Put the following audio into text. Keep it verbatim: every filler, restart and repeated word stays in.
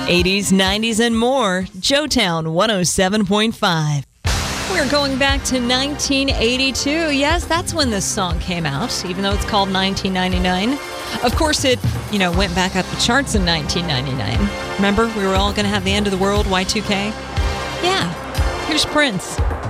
eighties, nineties, and more. Joetown one oh seven point five. We're going back to nineteen eighty-two. Yes, that's when this song came out, even though it's called nineteen ninety-nine. Of course, it, you know, went back up the charts in nineteen ninety-nine. Remember, we were all going to have the end of the world, Y two K? Yeah, here's Prince.